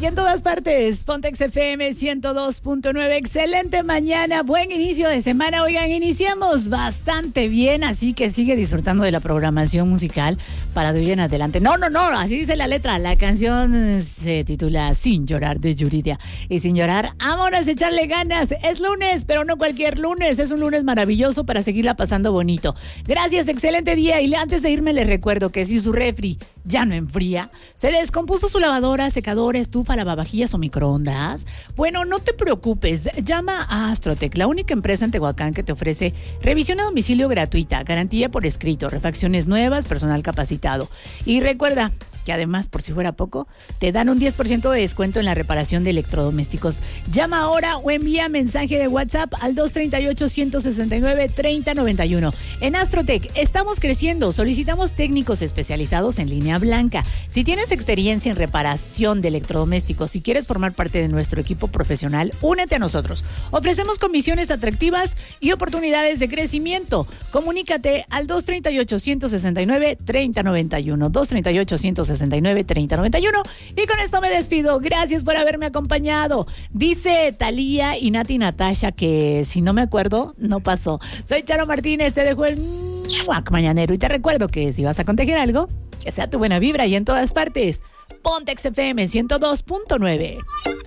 Y en todas partes, Pontex FM 102.9. Excelente mañana, buen inicio de semana. Oigan, iniciamos bastante bien, así que sigue disfrutando de la programación musical para de hoy en adelante. No, así dice la letra. La canción se titula Sin llorar de Yuridia. Y sin llorar, vámonos a echarle ganas. Es lunes, pero no cualquier lunes. Es un lunes maravilloso para seguirla pasando bonito. Gracias, excelente día. Y antes de irme les recuerdo que si su refri ya no enfría, se descompuso su lavadora, secadora, estufa, lavavajillas o microondas, bueno, no te preocupes, llama a Astrotech, la única empresa en Tehuacán que te ofrece revisión a domicilio gratuita, garantía por escrito, refacciones nuevas, personal capacitado. Y recuerda que además, por si fuera poco, te dan un 10% de descuento en la reparación de electrodomésticos. Llama ahora o envía mensaje de WhatsApp al 238-169-3091. En Astrotech estamos creciendo, solicitamos técnicos especializados en línea blanca. Si tienes experiencia en reparación de electrodomésticos, si quieres formar parte de nuestro equipo profesional, únete a nosotros. Ofrecemos comisiones atractivas y oportunidades de crecimiento. Comunícate al 238-169-3091. 238-169-3091. Y con esto me despido. Gracias por haberme acompañado. Dice Talía y Nati Natasha que si no me acuerdo, no pasó. Soy Charo Martínez, te dejo el mañanero y te recuerdo que si vas a contagiar algo, que sea tu buena vibra y en todas partes. Pontex FM 102.9.